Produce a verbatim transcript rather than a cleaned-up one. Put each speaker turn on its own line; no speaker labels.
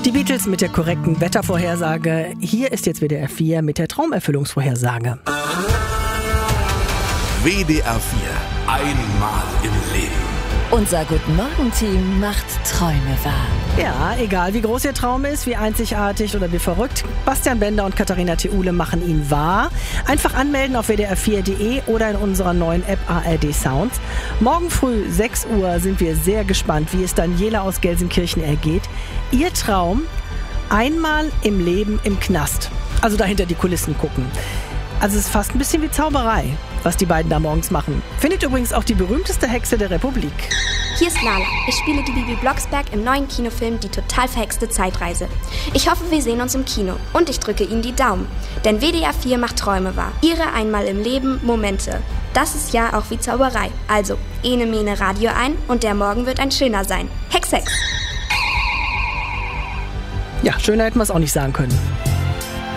Die Beatles mit der korrekten Wettervorhersage. Hier ist jetzt W D R vier mit der Traumerfüllungsvorhersage.
W D R vier. Einmal im Leben.
Unser Guten-Morgen-Team macht Träume wahr.
Ja, egal wie groß Ihr Traum ist, wie einzigartig oder wie verrückt, Bastian Bender und Katharina Theule machen ihn wahr. Einfach anmelden auf w d r vier punkt d e oder in unserer neuen App A R D Sounds. Morgen früh sechs Uhr sind wir sehr gespannt, wie es Daniela aus Gelsenkirchen ergeht. Ihr Traum: einmal im Leben im Knast. Also dahinter die Kulissen gucken. Also es ist fast ein bisschen wie Zauberei, was die beiden da morgens machen. Findet übrigens auch die berühmteste Hexe der Republik.
Hier ist Lala. Ich spiele die Bibi Blocksberg im neuen Kinofilm Die total verhexte Zeitreise. Ich hoffe, wir sehen uns im Kino. Und ich drücke Ihnen die Daumen. Denn W D R vier macht Träume wahr. Ihre einmal im Leben Momente. Das ist ja auch wie Zauberei. Also, ene mene Radio ein und der Morgen wird ein schöner sein. Hex, Hex.
Ja, schöner hätten wir es auch nicht sagen können.